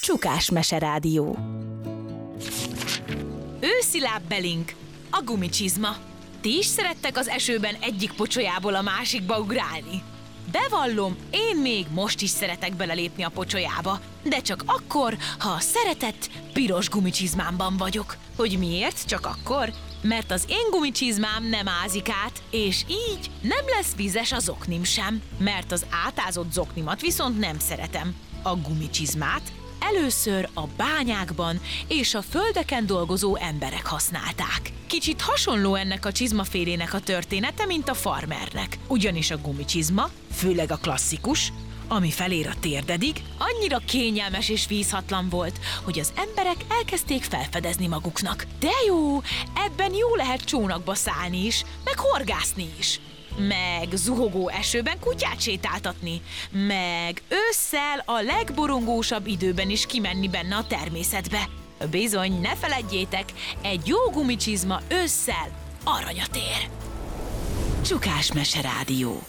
Csukás Meserádió. Őszi lábbelink, a gumicsizma. Ti is szerettek az esőben egyik pocsolyából a másikba ugrálni? Bevallom, én még most is szeretek belelépni a pocsolyába, de csak akkor, ha a szeretett piros gumicsizmámban vagyok. Hogy miért csak akkor? Mert az én gumicsizmám nem ázik át, és így nem lesz vizes a zoknim sem, mert az átázott zoknimat viszont nem szeretem. A gumicsizmát először a bányákban és a földeken dolgozó emberek használták. Kicsit hasonló ennek a csizmafélének a története, mint a farmernek. Ugyanis a gumicsizma, főleg a klasszikus, ami felér a térdedig, annyira kényelmes és vízhatlan volt, hogy az emberek elkezdték felfedezni maguknak. De jó, ebben jó lehet csónakba szállni is, meg horgászni is. Meg zuhogó esőben kutyát sétáltatni, meg ősszel a legborongósabb időben is kimenni benne a természetbe. Bizony, ne feledjétek, egy jó gumicsizma ősszel aranyat ér. Csukás Meserádió.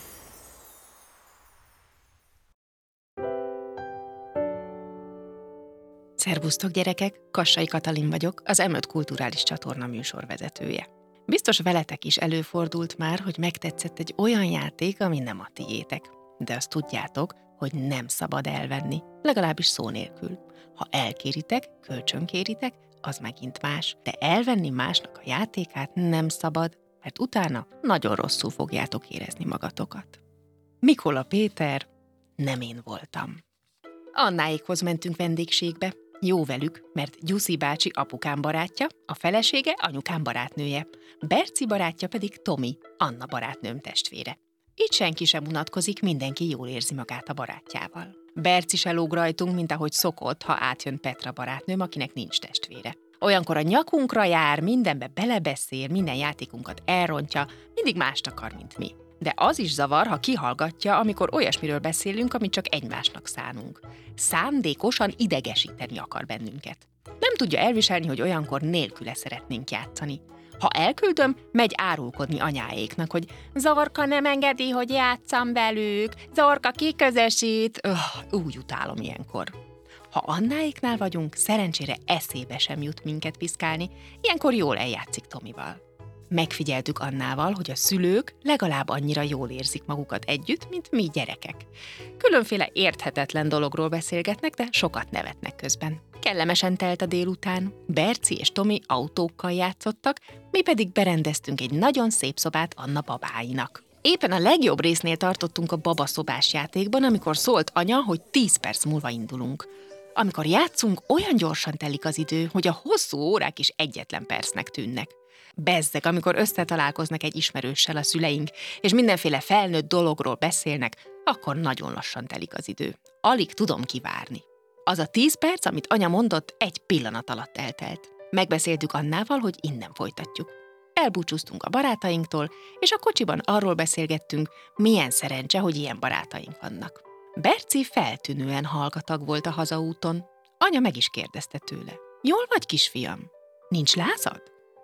Szervusztok gyerekek, Kassai Katalin vagyok, az M5 kulturális csatorna műsorvezetője. Biztos veletek is előfordult már, hogy megtetszett egy olyan játék, ami nem a tiétek. De azt tudjátok, hogy nem szabad elvenni, legalábbis szó nélkül. Ha elkéritek, kölcsönkéritek, az megint más, de elvenni másnak a játékát nem szabad, mert utána nagyon rosszul fogjátok érezni magatokat. Mikola Péter, nem én voltam. Annáékhoz mentünk vendégségbe. Jó velük, mert Gyuszi bácsi apukám barátja, a felesége anyukám barátnője, Berci barátja pedig Tomi, Anna barátnőm testvére. Itt senki sem unatkozik, mindenki jól érzi magát a barátjával. Berci se lóg rajtunk, mint ahogy szokott, ha átjön Petra barátnőm, akinek nincs testvére. Olyankor a nyakunkra jár, mindenbe belebeszél, minden játékunkat elrontja, mindig mást akar, mint mi. De az is zavar, ha kihallgatja, amikor olyasmiről beszélünk, amit csak egymásnak szánunk. Szándékosan idegesíteni akar bennünket. Nem tudja elviselni, hogy olyankor nélküle szeretnénk játszani. Ha elküldöm, megy árulkodni anyáéknak, hogy Zorka nem engedi, hogy játsszam velük, Zorka kiközösít. Úgy utálom ilyenkor. Ha Annáéknál vagyunk, szerencsére eszébe sem jut minket piszkálni, ilyenkor jól eljátszik Tomival. Megfigyeltük Annával, hogy a szülők legalább annyira jól érzik magukat együtt, mint mi gyerekek. Különféle érthetetlen dologról beszélgetnek, de sokat nevetnek közben. Kellemesen telt a délután, Berci és Tomi autókkal játszottak, mi pedig berendeztünk egy nagyon szép szobát Anna babáinak. Éppen a legjobb résznél tartottunk a babaszobás játékban, amikor szólt anya, hogy 10 perc múlva indulunk. Amikor játszunk, olyan gyorsan telik az idő, hogy a hosszú órák is egyetlen percnek tűnnek. Bezzeg, amikor összetalálkoznak egy ismerőssel a szüleink, és mindenféle felnőtt dologról beszélnek, akkor nagyon lassan telik az idő. Alig tudom kivárni. Az a 10 perc, amit anya mondott, egy pillanat alatt eltelt. Megbeszéltük Annával, hogy innen folytatjuk. Elbúcsúztunk a barátainktól, és a kocsiban arról beszélgettünk, milyen szerencse, hogy ilyen barátaink vannak. Berci feltűnően hallgatag volt a hazaúton. Anya meg is kérdezte tőle. Jól vagy, kisfiam? Nincs lázad?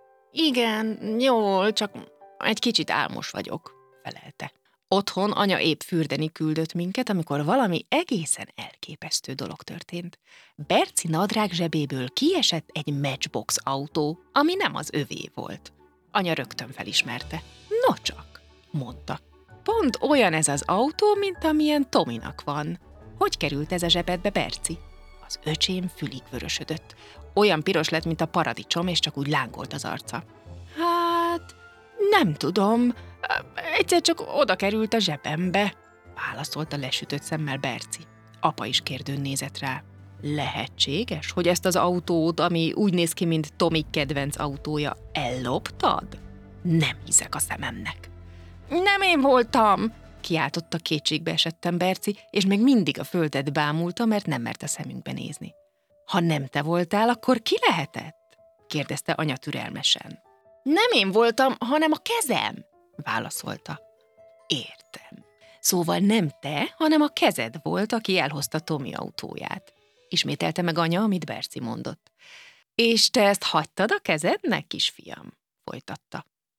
Igen, jól, csak egy kicsit álmos vagyok, felelte. Otthon anya épp fürdeni küldött minket, amikor valami egészen elképesztő dolog történt. Berci nadrág zsebéből kiesett egy Matchbox autó, ami nem az övé volt. Anya rögtön felismerte. Nocsak, mondta. Pont olyan ez az autó, mint amilyen Tominak van. Hogy került ez a zsebedbe, Berci? Az öcsém fülig vörösödött. Olyan piros lett, mint a paradicsom, és csak úgy lángolt az arca. Hát, nem tudom, egyszer csak oda került a zsebembe, válaszolta lesütött szemmel Berci. Apa is kérdőn nézett rá. Lehetséges, hogy ezt az autót, ami úgy néz ki, mint Tomi kedvenc autója, elloptad? Nem hiszek a szememnek. Nem én voltam, kiáltotta kétségbe esetten Berci, és még mindig a földet bámulta, mert nem mert a szemünkbe nézni. Ha nem te voltál, akkor ki lehetett? kérdezte anya türelmesen. Nem én voltam, hanem a kezem, válaszolta. Értem. Szóval nem te, hanem a kezed volt, aki elhozta Tomi autóját. Ismételte meg anya, amit Berci mondott. És te ezt hagytad a kezednek, kisfiam? Folytatta.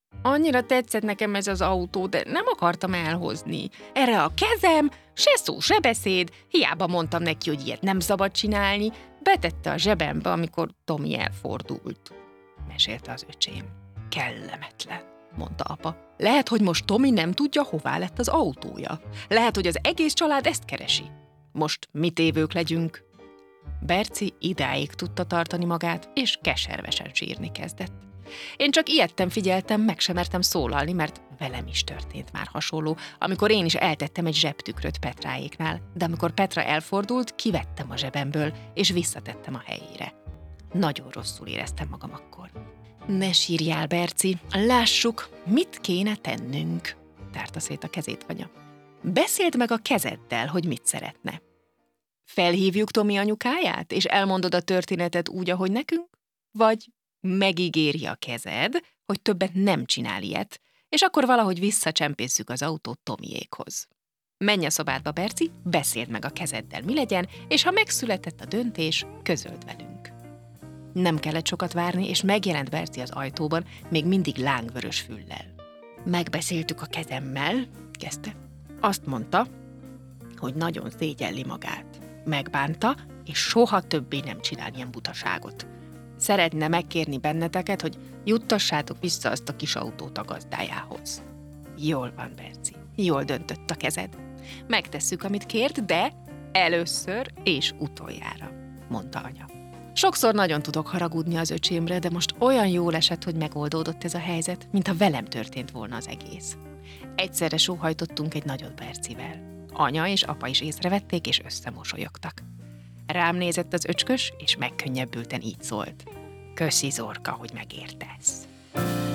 Annyira tetszett nekem ez az autó, de nem akartam elhozni. Erre a kezem, se szó, se beszéd, hiába mondtam neki, hogy ilyet nem szabad csinálni, betette a zsebembe, amikor Tomi elfordult. Mesélte az öcsém. Kellemetlen, mondta apa. Lehet, hogy most Tomi nem tudja, hová lett az autója. Lehet, hogy az egész család ezt keresi. Most mi tévők legyünk. Berci idáig tudta tartani magát, és keservesen sírni kezdett. Én csak ijedten figyeltem, meg sem mertem szólalni, mert velem is történt már hasonló, amikor én is eltettem egy zsebtükröt Petráéknál, de amikor Petra elfordult, kivettem a zsebemből, és visszatettem a helyére. Nagyon rosszul éreztem magam akkor. Ne sírjál, Berci, lássuk, mit kéne tennünk, tárta szét a kezét anya. Beszéld meg a kezeddel, hogy mit szeretne. Felhívjuk Tomi anyukáját, és elmondod a történetet úgy, ahogy nekünk? Vagy megígéri a kezed, hogy többet nem csinál ilyet, és akkor valahogy visszacsempészük az autót Tomiékhoz. Menj a szobádba, Berci, beszéld meg a kezeddel, mi legyen, és ha megszületett a döntés, közöld velünk. Nem kellett sokat várni, és megjelent Berci az ajtóban, még mindig lángvörös füllel. Megbeszéltük a kezemmel, kezdte. Azt mondta, hogy nagyon szégyelli magát. Megbánta, és soha többé nem csinál ilyen butaságot. Szeretne megkérni benneteket, hogy juttassátok vissza azt a kis autót a gazdájához. Jól van, Berci, jól döntött a kezed. Megtesszük, amit kért, de először és utoljára, mondta anya. Sokszor nagyon tudok haragudni az öcsémre, de most olyan jól esett, hogy megoldódott ez a helyzet, mintha velem történt volna az egész. Egyszerre sóhajtottunk egy nagyot Bercivel. Anya és apa is észrevették, és összemosolyogtak. Rám nézett az öcskös, és megkönnyebbülten így szólt. Köszi, Zorka, hogy megértesz.